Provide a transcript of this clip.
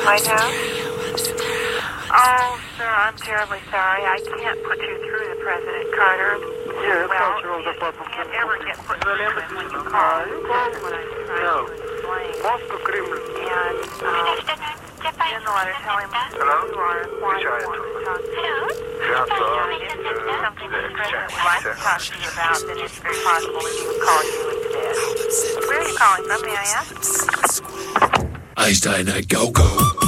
White House? Oh, sir, I'm terribly sorry. I can't put you through to President Carter. Yes, Well, Cultural you Department. can't ever get put through to him when you call. That's what I'm trying to explain. Moscow Kremlin. And in the letter, tell him Hello? you are quiet Which for him to talk to. Hello? And if there's something that the President would like to talk to you about, then it's very possible that he would call you instead. Where are you calling from, may I ask? Einstein, go, go.